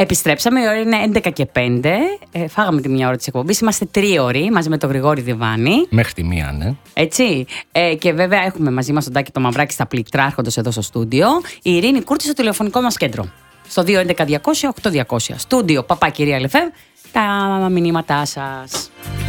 Επιστρέψαμε, η ώρα είναι 11:05. Φάγαμε τη μία ώρα της εκπομπής. Είμαστε 3 μαζί με τον Γρηγόρη Διβάνη. Μέχρι τη μία, ναι. Έτσι. Και βέβαια έχουμε μαζί μας τον Τάκη το Μαυράκη στα πληκτράρχοντος εδώ στο στούντιο. Η Ειρήνη Κούρτη στο τηλεφωνικό μας κέντρο. Στο 211-200-8200. Στούντιο Παπάκυρια LFM. Τα μηνύματά σας.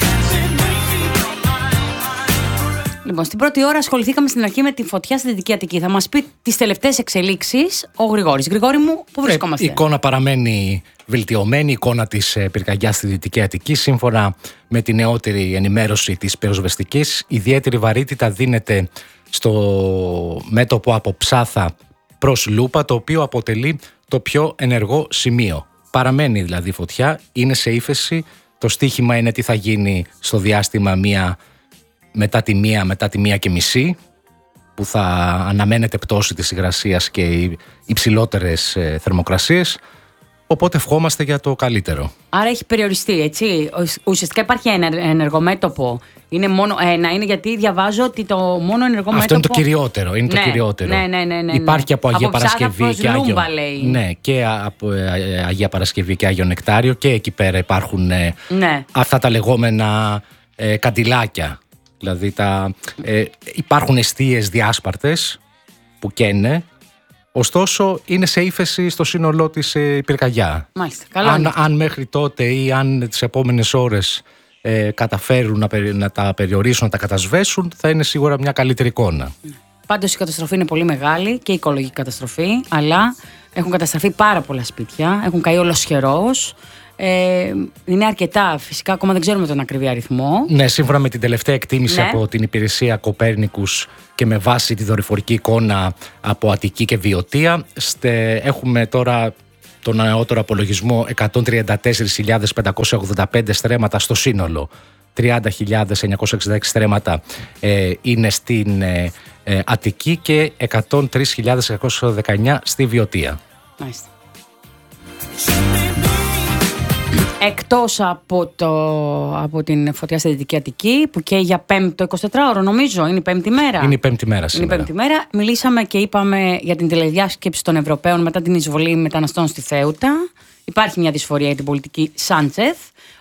Λοιπόν, στην πρώτη ώρα ασχοληθήκαμε στην αρχή με τη φωτιά στη Δυτική Αττική. Θα μας πει τις τελευταίες εξελίξεις ο Γρηγόρης. Γρηγόρη μου, πού βρισκόμαστε? Η εικόνα παραμένει βελτιωμένη, η εικόνα της πυρκαγιάς στη Δυτική Αττική. Σύμφωνα με τη νεότερη ενημέρωση της πυροσβεστικής, ιδιαίτερη βαρύτητα δίνεται στο μέτωπο από Ψάθα προς Λούπα, το οποίο αποτελεί το πιο ενεργό σημείο. Παραμένει δηλαδή φωτιά, είναι σε ύφεση. Το στίχημα είναι τι θα γίνει στο διάστημα μετά τη 1:30, που θα αναμένεται πτώση της υγρασίας και υψηλότερες θερμοκρασίες. Οπότε ευχόμαστε για το καλύτερο. Άρα έχει περιοριστεί, έτσι. Ουσιαστικά υπάρχει ένα ενεργομέτωπο. Είναι μόνο ένα, είναι γιατί διαβάζω ότι το μόνο ενεργομέτωπο. Αυτό είναι το κυριότερο. Το κυριότερο. Ναι. Υπάρχει από Αγία Παρασκευή και Άγιο. Λέει. Ναι, και από Αγία Παρασκευή και Άγιο Νεκτάριο, και εκεί πέρα υπάρχουν αυτά τα λεγόμενα καντιλάκια. Δηλαδή υπάρχουν εστίες διάσπαρτες που καίνε. Ωστόσο είναι σε ύφεση στο σύνολό της η πυρκαγιά. Μάλιστα, καλά. Αν μέχρι τότε ή αν τις επόμενες ώρες καταφέρουν να τα περιορίσουν, να τα κατασβέσουν, θα είναι σίγουρα μια καλύτερη εικόνα. Πάντως η καταστροφή είναι πολύ μεγάλη και η οικολογική καταστροφή, αλλά έχουν καταστραφεί πάρα πολλά σπίτια, έχουν καεί ολοσχερός. Είναι αρκετά, φυσικά ακόμα δεν ξέρουμε τον ακριβή αριθμό. Ναι, σύμφωνα με την τελευταία εκτίμηση από την υπηρεσία Κοπέρνικους και με βάση τη δορυφορική εικόνα από Αττική και Βιωτία, έχουμε τώρα τον νεότερο απολογισμό 134.585 στρέμματα στο σύνολο. 30.966 στρέμματα είναι στην Αττική και 103.619 στη Βιωτία. Μάλιστα. Εκτός από την φωτιά στη Δυτική Αττική, που καίει για πέμπτο 24ωρο, νομίζω, είναι η πέμπτη μέρα. Είναι η πέμπτη μέρα σήμερα. Είναι η πέμπτη μέρα. Μιλήσαμε και είπαμε για την τηλεδιάσκεψη των Ευρωπαίων μετά την εισβολή μεταναστών στη Θέουτα. Υπάρχει μια δυσφορία για την πολιτική Σάντσεθ.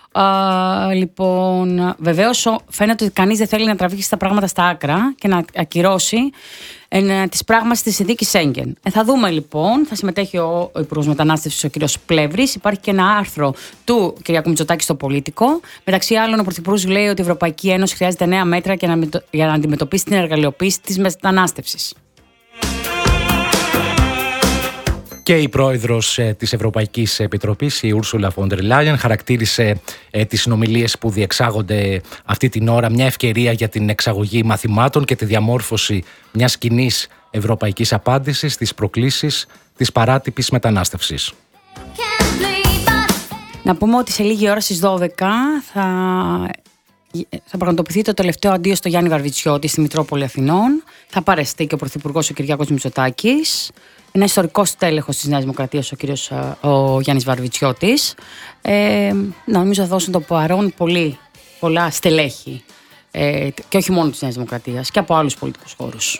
Λοιπόν, βεβαίως φαίνεται ότι κανείς δεν θέλει να τραβήξει τα πράγματα στα άκρα και να ακυρώσει τις πράγματες της συνθήκης Σέγγεν. Θα δούμε λοιπόν, θα συμμετέχει ο Υπουργός Μετανάστευσης, ο κ. Πλεύρης. Υπάρχει και ένα άρθρο του κ. Μητσοτάκη στο Πολίτικο. Μεταξύ άλλων, ο Πρωθυπουργός λέει ότι η Ευρωπαϊκή Ένωση χρειάζεται νέα μέτρα για να αντιμετωπίσει την εργαλειοποίηση της μετανάστευσης. Και η πρόεδρος της Ευρωπαϊκής Επιτροπής, η Ούρσουλα Φόντερ Λάιεν, χαρακτήρισε τις συνομιλίες που διεξάγονται αυτή την ώρα μια ευκαιρία για την εξαγωγή μαθημάτων και τη διαμόρφωση μιας κοινής ευρωπαϊκής απάντησης στις προκλήσεις της παράτυπης μετανάστευσης. Να πούμε ότι σε λίγη ώρα στις 12 θα πραγματοποιηθεί το τελευταίο αντίο στο Γιάννη Βαρβιτσιώτη στη Μητρόπολη Αθηνών. Θα παρεστεί και ο Πρωθυπουργός ο Κυριάκος Μητσοτάκης. Ένα ιστορικός τέλεχος της Νέας Δημοκρατίας, ο Γιάννης Βαρβιτσιώτης. Νομίζω θα δώσουν το παρόν πολλά στελέχη και όχι μόνο της Νέας Δημοκρατίας και από άλλους πολιτικούς χώρους.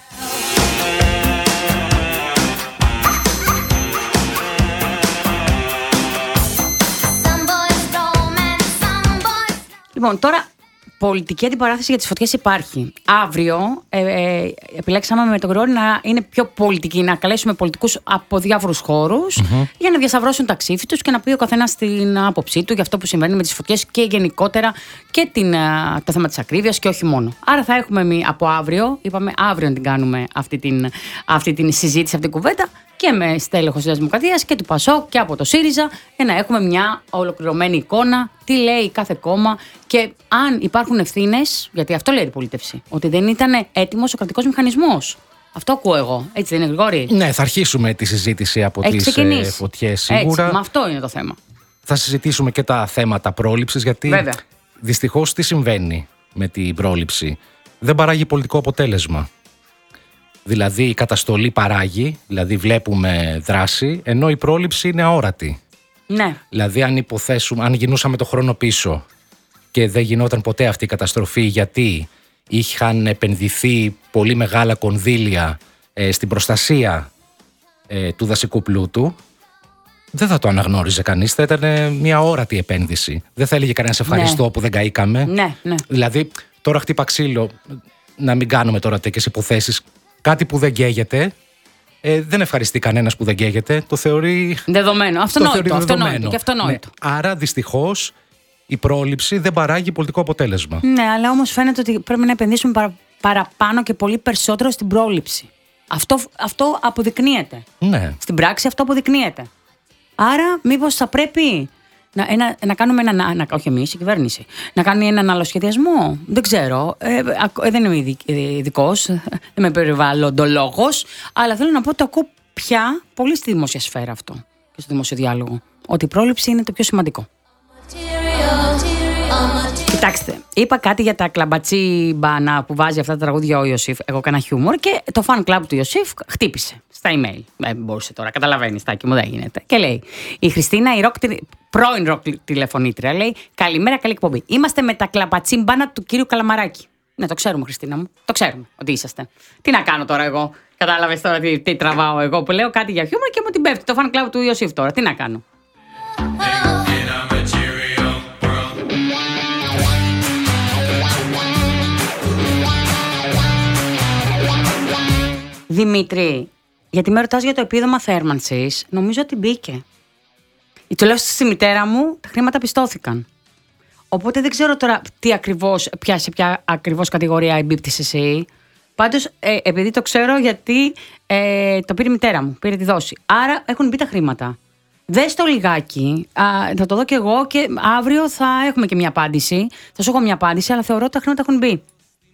Λοιπόν, τώρα πολιτική αντιπαράθεση για τις φωτιές υπάρχει. Αύριο επιλέξαμε με τον Γρηγόρη να είναι πιο πολιτική, να καλέσουμε πολιτικούς από διάφορους χώρους για να διασταυρώσουν τα ξύφη τους και να πει ο καθένας την άποψή του για αυτό που συμβαίνει με τις φωτιές και γενικότερα και το θέμα της ακρίβειας και όχι μόνο. Άρα θα έχουμε από αύριο, είπαμε αύριο να την κάνουμε αυτή την συζήτηση, αυτή την κουβέντα, και με στέλεχος της Δημοκρατίας και του ΠΑΣΟΚ και από το ΣΥΡΙΖΑ, για να έχουμε μια ολοκληρωμένη εικόνα, τι λέει κάθε κόμμα και αν υπάρχουν ευθύνες, γιατί αυτό λέει η πολίτευση, ότι δεν ήταν έτοιμος ο κρατικός μηχανισμός. Αυτό ακούω εγώ. Έτσι δεν είναι, Γρηγόρη? Ναι, θα αρχίσουμε τη συζήτηση από τις φωτιές σίγουρα. Έτσι, με αυτό είναι το θέμα. Θα συζητήσουμε και τα θέματα πρόληψης, γιατί δυστυχώς τι συμβαίνει με την πρόληψη? Δεν παράγει πολιτικό αποτέλεσμα. Δηλαδή η καταστολή παράγει, δηλαδή βλέπουμε δράση, ενώ η πρόληψη είναι αόρατη. Ναι. Δηλαδή αν γινούσαμε το χρόνο πίσω και δεν γινόταν ποτέ αυτή η καταστροφή, γιατί είχαν επενδυθεί πολύ μεγάλα κονδύλια στην προστασία του δασικού πλούτου, δεν θα το αναγνώριζε κανείς. Θα ήταν μια όρατη επένδυση. Δεν θα έλεγε κανένας ευχαριστώ που δεν καήκαμε. Ναι. Δηλαδή, τώρα χτύπα ξύλο, να μην κάνουμε τώρα τέτοιες υποθέσεις. Κάτι που δεν καίγεται, δεν ευχαριστεί κανένας που δεν καίγεται. Το θεωρεί δεδομένο. Αυτονόητο. Ναι. Άρα, δυστυχώς, η πρόληψη δεν παράγει πολιτικό αποτέλεσμα. Ναι, αλλά όμως φαίνεται ότι πρέπει να επενδύσουμε παραπάνω και πολύ περισσότερο στην πρόληψη. Αυτό αποδεικνύεται. Ναι. Στην πράξη αυτό αποδεικνύεται. Άρα, μήπως θα πρέπει να κάνουμε όχι εμείς, η κυβέρνηση, να κάνει έναν άλλο σχεδιασμό. Δεν ξέρω. Δεν είμαι ειδικός, δεν είμαι περιβαλλοντολόγος, αλλά θέλω να πω ότι το ακούω πια πολύ στη δημόσια σφαίρα αυτό και στο δημόσιο διάλογο. Ότι η πρόληψη είναι το πιο σημαντικό. Κοιτάξτε, είπα κάτι για τα κλαμπατσίμπανα που βάζει αυτά τα τραγούδια ο Ιωσήφ. Εγώ έκανα χιούμορ και το fan club του Ιωσήφ χτύπησε στα email. Δεν μπορούσε τώρα, καταλαβαίνει, Τάκη μου, δεν γίνεται. Και λέει: η Χριστίνα, πρώην ροκ τηλεφωνήτρια, λέει: καλημέρα, καλή εκπομπή. Είμαστε με τα κλαμπατσίμπανα του κύριου Καλαμαράκη. Ναι, το ξέρουμε, Χριστίνα μου. Το ξέρουμε ότι είσαστε. Τι να κάνω τώρα εγώ. Κατάλαβε τώρα τι τραβάω εγώ που λέω κάτι για χιούμορ και μου την πέφτει το fan club του Ιωσήφ τώρα. Τι να κάνω. Δημήτρη, γιατί με ρωτάς για το επίδομα θέρμανσης, νομίζω ότι μπήκε. Τουλάχιστον στη μητέρα μου τα χρήματα πιστώθηκαν. Οπότε δεν ξέρω τώρα σε ποια ακριβώς κατηγορία εμπίπτεις εσύ. Πάντως, επειδή το ξέρω, γιατί το πήρε η μητέρα μου, πήρε τη δόση. Άρα έχουν μπει τα χρήματα. Δες το λιγάκι, θα το δω κι εγώ και αύριο θα έχουμε και μια απάντηση. Θα σου έχω μια απάντηση, αλλά θεωρώ ότι τα χρήματα έχουν μπει.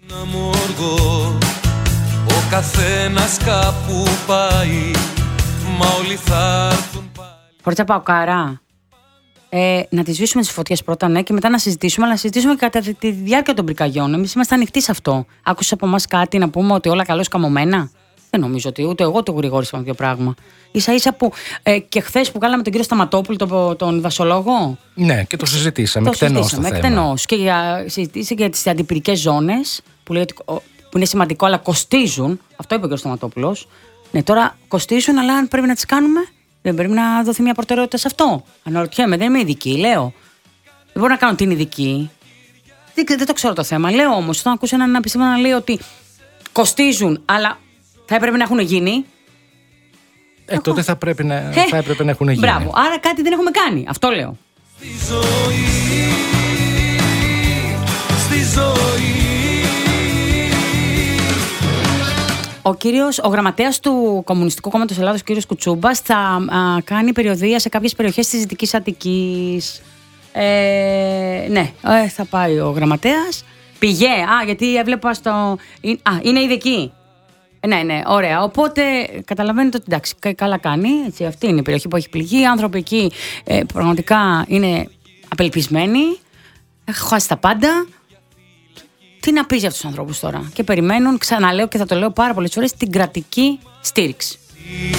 Ο καθένας κάπου πάει, μα όλοι θα έρθουν πάλι. Φορτσα Παοκάρα, να τις σβήσουμε τις φωτιές πρώτα, ναι, και μετά να συζητήσουμε, αλλά να συζητήσουμε και κατά τη διάρκεια των πυρκαγιών. Εμείς είμαστε ανοιχτοί σε αυτό. Άκουσες από εμάς κάτι να πούμε ότι όλα καλώς καμωμένα? Δεν νομίζω ότι ούτε εγώ το Γρηγόρη είπαμε δύο πράγμα. Ίσα-ίσα που και χθες που κάναμε τον κύριο Σταματόπουλο, τον δασολόγο. Ναι, και το συζητήσαμε εκτενώς. Και συζητήσαμε για τις αντιπυρικές ζώνες που λέει ότι. Που είναι σημαντικό, αλλά κοστίζουν. Αυτό είπε και ο Σταματόπουλος. Ναι, τώρα κοστίζουν, αλλά αν πρέπει να τις κάνουμε, δεν πρέπει να δοθεί μια προτεραιότητα σε αυτό. Αναρωτιέμαι, δεν είμαι ειδική, λέω. Δεν μπορώ να κάνω την ειδική. Δεν το ξέρω το θέμα. Λέω όμως, όταν ακούσα έναν επιστήμονα να λέει ότι κοστίζουν, αλλά θα έπρεπε να έχουν γίνει. Τότε θα έπρεπε να έχουν γίνει. Μπράβο, άρα κάτι δεν έχουμε κάνει. Αυτό λέω. Στη ζωή. Ο γραμματέας του Κομμουνιστικού Κόμματος Ελλάδος, ο κύριος Κουτσούμπας, θα κάνει περιοδεία σε κάποιες περιοχές της Δυτικής Αττικής. Ναι, θα πάει ο γραμματέας. Πήγε, γιατί έβλεπα είναι ήδη εκεί. Ναι, ωραία. Οπότε καταλαβαίνετε ότι εντάξει, καλά κάνει. Έτσι, αυτή είναι η περιοχή που έχει πληγεί. Οι άνθρωποι εκεί πραγματικά είναι απελπισμένοι. Έχουν χάσει τα πάντα. Τι να πεις για αυτούς τους ανθρώπους τώρα? Και περιμένουν, ξαναλέω και θα το λέω πάρα πολλές φορές, την κρατική στήριξη.